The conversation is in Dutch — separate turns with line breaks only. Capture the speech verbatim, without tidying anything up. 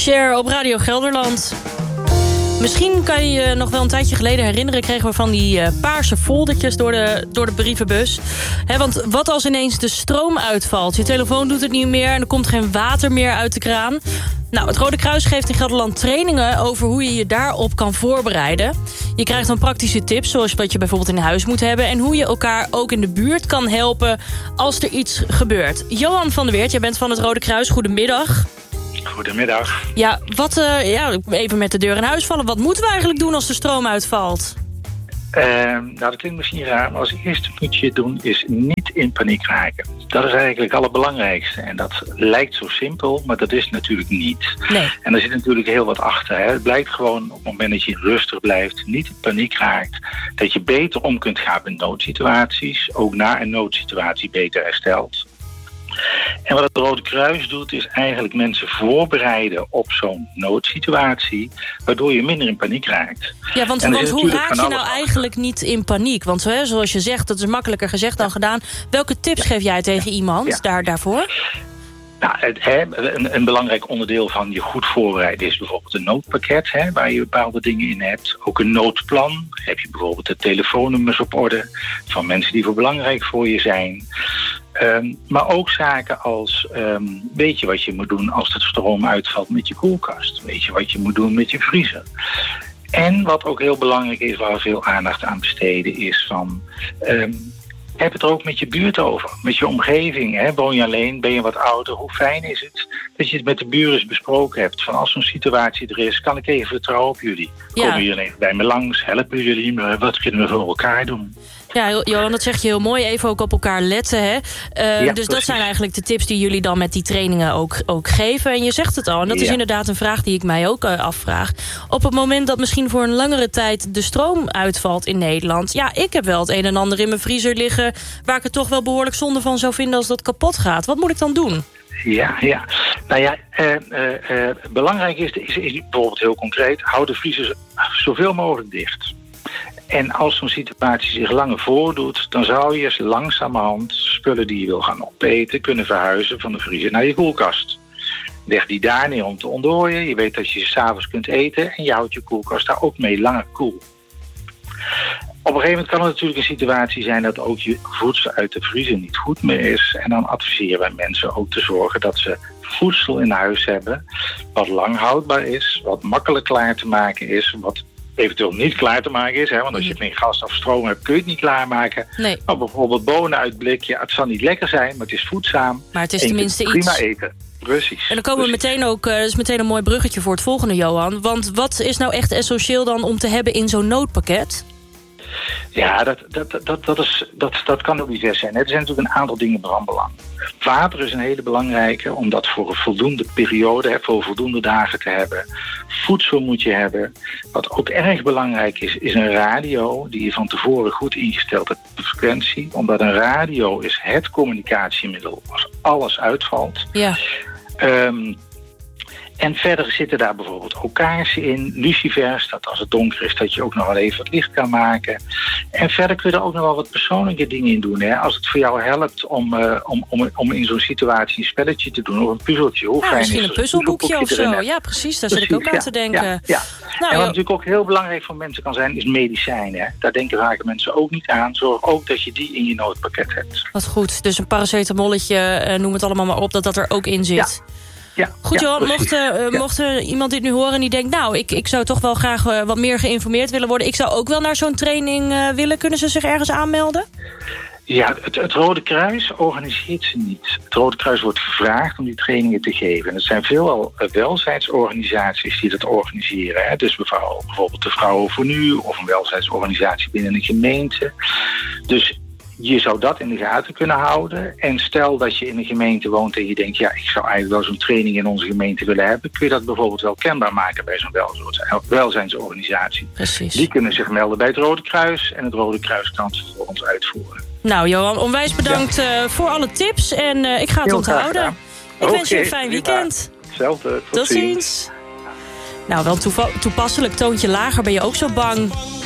Cher op Radio Gelderland. Misschien kan je je nog wel een tijdje geleden herinneren... kregen we van die uh, paarse foldertjes door de, door de brievenbus. He, want wat als ineens de stroom uitvalt? Je telefoon doet het niet meer en er komt geen water meer uit de kraan. Nou, het Rode Kruis geeft in Gelderland trainingen... over hoe je je daarop kan voorbereiden. Je krijgt dan praktische tips, zoals wat je bijvoorbeeld in huis moet hebben... en hoe je elkaar ook in de buurt kan helpen als er iets gebeurt. Johan van der Weert, jij bent van het Rode Kruis. Goedemiddag.
Goedemiddag.
Ja, wat, uh, ja, even met de deur in huis vallen. Wat moeten we eigenlijk doen als de stroom uitvalt?
Uh, nou, dat klinkt misschien raar, maar als eerste moet je doen is niet in paniek raken. Dat is eigenlijk het allerbelangrijkste. En dat lijkt zo simpel, maar dat is het natuurlijk niet.
Nee.
En er zit natuurlijk heel wat achter. Hè. Het blijkt gewoon op het moment dat je rustig blijft, niet in paniek raakt, dat je beter om kunt gaan in noodsituaties, ook na een noodsituatie beter herstelt. En wat het Rode Kruis doet, is eigenlijk mensen voorbereiden op zo'n noodsituatie, waardoor je minder in paniek raakt.
Ja, want, want hoe raak je nou eigenlijk niet in paniek? Want hè, zoals je zegt, dat is makkelijker gezegd dan gedaan. Welke tips ja. geef jij tegen ja. iemand ja. daar, daarvoor?
Nou, het, hè, een, een belangrijk onderdeel van je goed voorbereiden is bijvoorbeeld een noodpakket, hè, waar je bepaalde dingen in hebt. Ook een noodplan. Heb je bijvoorbeeld de telefoonnummers op orde van mensen die voor belangrijk voor je zijn. Um, maar ook zaken als, um, weet je wat je moet doen als het stroom uitvalt met je koelkast? Weet je wat je moet doen met je vriezer? En wat ook heel belangrijk is, waar we veel aandacht aan besteden, is van... Um, heb het er ook met je buurt over, met je omgeving. Hè? Woon je alleen, ben je wat ouder, hoe fijn is het dat je het met de buren eens besproken hebt. Van als zo'n situatie er is, kan ik even vertrouwen op jullie. Ja. Komen jullie even bij me langs, helpen jullie me, wat kunnen we voor elkaar doen?
Ja, Johan, dat zeg je heel mooi. Even ook op elkaar letten. Hè? Uh, ja, dus precies. Dat zijn eigenlijk de tips die jullie dan met die trainingen ook, ook geven. En je zegt het al, en dat ja. is inderdaad een vraag die ik mij ook uh, afvraag. Op het moment dat misschien voor een langere tijd de stroom uitvalt in Nederland... ja, ik heb wel het een en ander in mijn vriezer liggen... waar ik het toch wel behoorlijk zonde van zou vinden als dat kapot gaat. Wat moet ik dan doen?
Ja, ja. Nou ja, uh, uh, uh, belangrijk is, is, is bijvoorbeeld heel concreet... hou de vriezer zoveel mogelijk dicht... En als zo'n situatie zich langer voordoet... dan zou je eens langzamerhand spullen die je wil gaan opeten... kunnen verhuizen van de vriezer naar je koelkast. Leg die daar neer om te ontdooien. Je weet dat je ze 's avonds kunt eten... en je houdt je koelkast daar ook mee langer koel. Op een gegeven moment kan er natuurlijk een situatie zijn... dat ook je voedsel uit de vriezer niet goed meer is. En dan adviseren wij mensen ook te zorgen dat ze voedsel in huis hebben... wat lang houdbaar is, wat makkelijk klaar te maken is... wat eventueel niet klaar te maken is. Hè? Want als je geen gas of stroom hebt, kun je het niet klaarmaken. Nee. Maar bijvoorbeeld bonen uit blikje. Het zal niet lekker zijn, maar het is voedzaam.
Maar het is tenminste iets.
Prima eten. Precies.
En dan komen
precies.
we meteen ook, uh, dat is meteen een mooi bruggetje voor het volgende, Johan. Want wat is nou echt essentieel dan om te hebben in zo'n noodpakket?
Ja, dat, dat, dat, dat, is, dat, dat kan ook divers zijn. Er zijn natuurlijk een aantal dingen van belang. Water is een hele belangrijke, om dat voor een voldoende periode, voor voldoende dagen te hebben. Voedsel moet je hebben. Wat ook erg belangrijk is, is een radio die je van tevoren goed ingesteld hebt op de frequentie. Omdat een radio is het communicatiemiddel als alles uitvalt.
Ja.
Um, En verder zitten daar bijvoorbeeld ook kaarsen in, lucifers, dat als het donker is dat je ook nog wel even wat licht kan maken. En verder kun je er ook nog wel wat persoonlijke dingen in doen. Hè? Als het voor jou helpt om, uh, om, om, om in zo'n situatie een spelletje te doen of een puzzeltje. Hoe
ja,
fijn
misschien
is
een puzzelboekje of zo. Ja, precies, daar
precies,
zit ik ook
ja,
aan te denken.
Ja, ja. Nou, en wat natuurlijk ook heel belangrijk voor mensen kan zijn, is medicijnen. Hè? Daar denken vaak mensen ook niet aan. Zorg ook dat je die in je noodpakket hebt.
Wat goed, dus een paracetamolletje, uh, noem het allemaal maar op, dat dat er ook in zit.
Ja. Ja,
Goed,
ja,
Johan, mocht, uh, ja. mocht uh, iemand dit nu horen en die denkt... nou, ik, ik zou toch wel graag uh, wat meer geïnformeerd willen worden. Ik zou ook wel naar zo'n training uh, willen. Kunnen ze zich ergens aanmelden?
Ja, het, het Rode Kruis organiseert ze niet. Het Rode Kruis wordt gevraagd om die trainingen te geven. En het zijn veelal welzijnsorganisaties die dat organiseren. Hè. Dus bijvoorbeeld de Vrouwen voor Nu of een welzijnsorganisatie binnen een gemeente. Dus je zou dat in de gaten kunnen houden. En stel dat je in een gemeente woont en je denkt... ja, ik zou eigenlijk wel zo'n training in onze gemeente willen hebben... kun je dat bijvoorbeeld wel kenbaar maken bij zo'n welzijnsorganisatie.
Precies.
Die kunnen zich melden bij het Rode Kruis... en het Rode Kruis kan het voor ons uitvoeren.
Nou, Johan, onwijs bedankt ja. uh, voor alle tips. En uh, ik ga het
Heel
onthouden. Ik
okay,
wens je een fijn weekend.
Hetzelfde. Tot,
Tot ziens. ziens. Nou, wel toepasselijk. Toontje lager, ben je ook zo bang?